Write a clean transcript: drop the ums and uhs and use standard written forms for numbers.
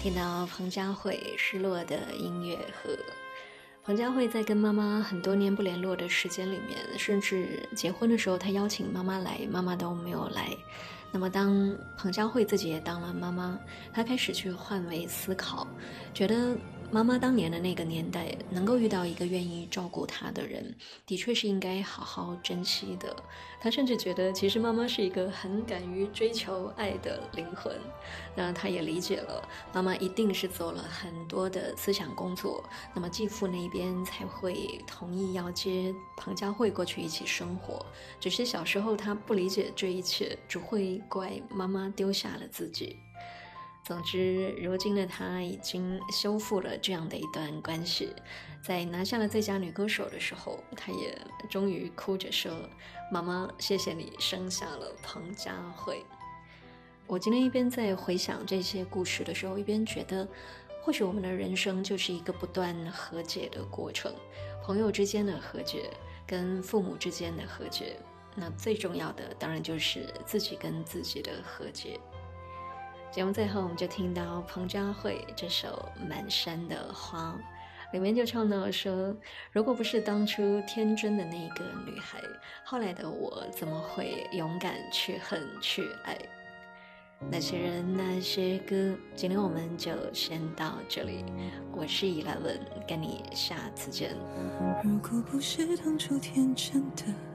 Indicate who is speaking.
Speaker 1: 听到彭佳慧失落的音乐盒。彭佳慧在跟妈妈很多年不联络的时间里面，甚至结婚的时候她邀请妈妈来，妈妈都没有来。那么当彭佳慧自己也当了妈妈，她开始去换位思考，觉得妈妈当年的那个年代能够遇到一个愿意照顾她的人，的确是应该好好珍惜的。她甚至觉得其实妈妈是一个很敢于追求爱的灵魂。那她也理解了妈妈一定是做了很多的思想工作，那么继父那边才会同意要接彭佳慧过去一起生活。只是小时候她不理解这一切，只会怪妈妈丢下了自己。总之，如今的她已经修复了这样的一段关系，在拿下了最佳女歌手的时候，她也终于哭着说：妈妈，谢谢你生下了彭佳慧。我今天一边在回想这些故事的时候，一边觉得或许我们的人生就是一个不断和解的过程，朋友之间的和解，跟父母之间的和解，那最重要的当然就是自己跟自己的和解。节目最后我们就听到彭佳慧这首《满山的花》，里面就唱到说，如果不是当初天真的那个女孩，后来的我怎么会勇敢去恨去爱。那些人那些歌，今天我们就先到这里。我是11，跟你下次见。
Speaker 2: 如果不是当初天真的